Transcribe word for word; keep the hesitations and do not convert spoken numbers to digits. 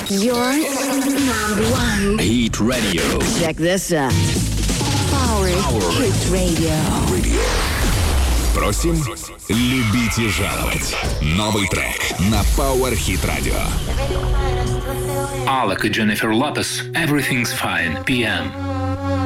Your number one Hit Radio. Check this out. Power, Power. Hit Radio. Radio. Просим, любите жаловать. Новый трек на Power Hit Radio. Alok and Jennifer Lopez, Everything's Fine, пи эм.